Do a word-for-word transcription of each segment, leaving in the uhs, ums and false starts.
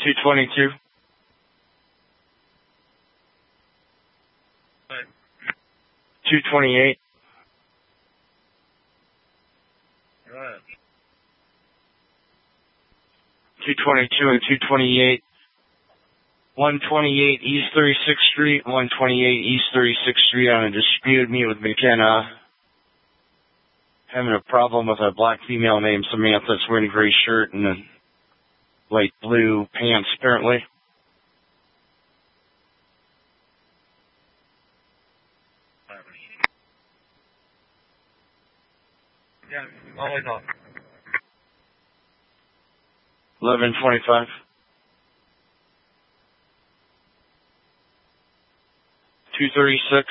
two twenty-two. What? two twenty-eight. What? two twenty-two and two twenty-eight. one twenty-eight East thirty-sixth Street, one twenty-eight East thirty-sixth Street on a dispute. Meet with McKenna. Having a problem with a black female named Samantha that's wearing a gray shirt and a light blue pants, apparently. Yeah, I'll wait on. eleven twenty-five. two thirty-six.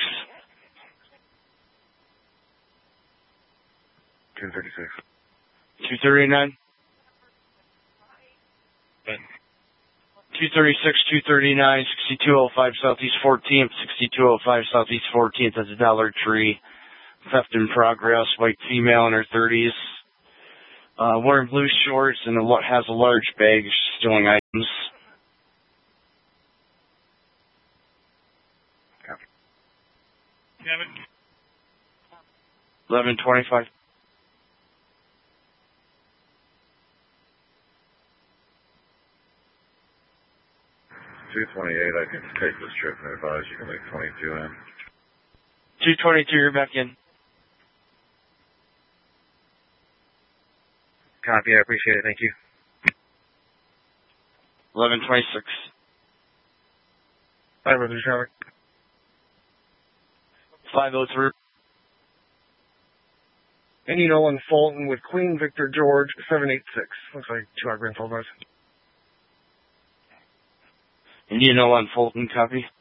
two thirty-six. two thirty-nine. What? two thirty-six, two thirty-nine, sixty-two oh five Southeast fourteenth, sixty-two oh five Southeast fourteenth at the Dollar Tree. Theft in progress, white female in her thirties. Uh, wearing blue shorts and a, has a large bag, stealing items. Kevin? eleven twenty-five. two twenty-eight, I can take this trip and advise you can make twenty-two in. two twenty-two, you're back in. Copy, I appreciate it, thank you. eleven twenty-six. Hi, Brother Trevor. five oh three. Indian Olin Fulton with Queen Victor George, seven eight six. Looks like two hour Greenfield bus. Indian Olin Fulton, copy.